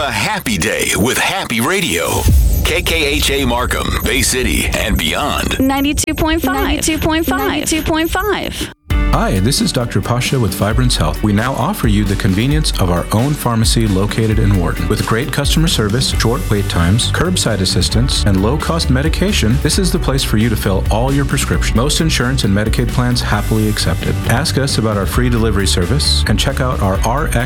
a happy day with Happy Radio. KKHA Markham, Bay City, and beyond. 92.5. 92.5. 92.5. Hi, this is Dr. Pasha with Vibrance Health. We now offer you the convenience of our own pharmacy located in Wharton. With great customer service, short wait times, curbside assistance, and low-cost medication, this is the place for you to fill all your prescriptions. Most insurance and Medicaid plans happily accepted. Ask us about our free delivery service and check out our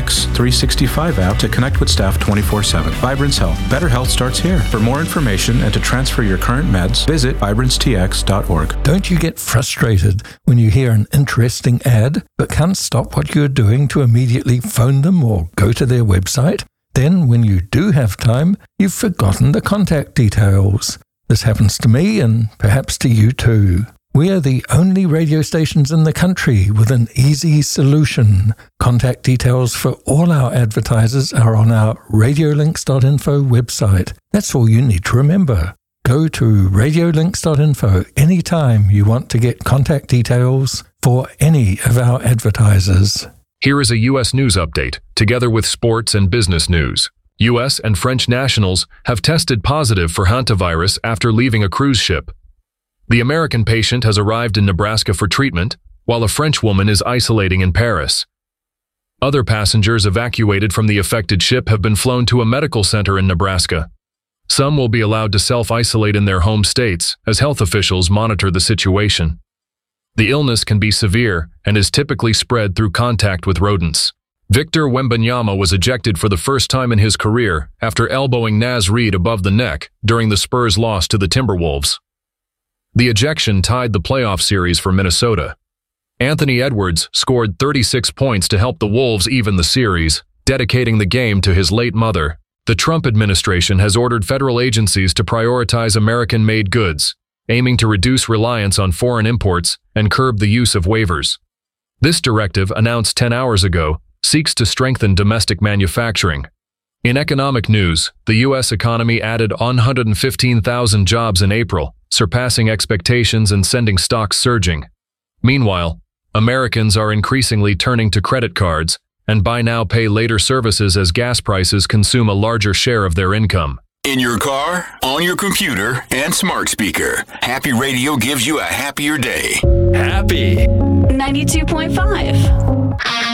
RX365 app to connect with staff 24/7. Vibrance Health. Better health starts here. For more information and to transfer your current meds, visit vibrancetx.org. Don't you get frustrated when you hear an interesting ad but can't stop what you're doing to immediately phone them or go to their website? Then, when you do have time, you've forgotten the contact details. This happens to me and perhaps to you too. We are the only radio stations in the country with an easy solution. Contact details for all our advertisers are on our radiolinks.info website. That's all you need to remember. Go to radiolinks.info anytime you want to get contact details for any of our advertisers. Here is a U.S. news update, together with sports and business news. U.S. and French nationals have tested positive for hantavirus after leaving a cruise ship. The American patient has arrived in Nebraska for treatment, while a French woman is isolating in Paris. Other passengers evacuated from the affected ship have been flown to a medical center in Nebraska. Some will be allowed to self-isolate in their home states as health officials monitor the situation. The illness can be severe and is typically spread through contact with rodents. Victor Wembanyama was ejected for the first time in his career after elbowing Naz Reid above the neck during the Spurs' loss to the Timberwolves. The ejection tied the playoff series for Minnesota. Anthony Edwards scored 36 points to help the Wolves even the series, dedicating the game to his late mother. The Trump administration has ordered federal agencies to prioritize American-made goods, aiming to reduce reliance on foreign imports and curb the use of waivers. This directive, announced 10 hours ago, seeks to strengthen domestic manufacturing. In economic news, the U.S. economy added 115,000 jobs in April, surpassing expectations and sending stocks surging. Meanwhile, Americans are increasingly turning to credit cards and buy now, pay later services as gas prices consume a larger share of their income. In your car, on your computer, and smart speaker, Happy Radio gives you a happier day. Happy 92.5.